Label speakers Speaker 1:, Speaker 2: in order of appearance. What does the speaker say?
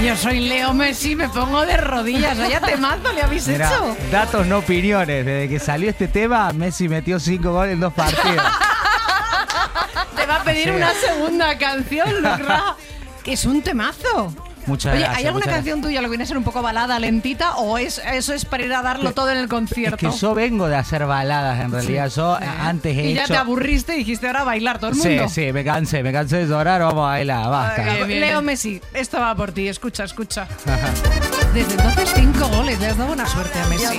Speaker 1: yo soy Leo Messi, me pongo de rodillas. Vaya temazo le habéis hecho.
Speaker 2: Datos, no opiniones. Desde que salió este tema, Messi metió 5 goles en 2 partidos.
Speaker 1: Te va a pedir una segunda canción, Lucra. Que es un temazo.
Speaker 2: Muchas
Speaker 1: Oye,
Speaker 2: gracias.
Speaker 1: ¿hay alguna canción tuya lo que viene a ser un poco balada, lentita? ¿O eso es para ir a darlo todo en el concierto?
Speaker 2: Es que yo vengo de hacer baladas, en realidad. Yo antes he
Speaker 1: y
Speaker 2: hecho...
Speaker 1: ya te aburriste y dijiste ahora a bailar todo el mundo.
Speaker 2: Sí, me cansé de llorar, vamos a bailar, basta.
Speaker 1: Leo Messi, esto va por ti, escucha. Desde entonces 5 goles, le has dado buena suerte a Messi.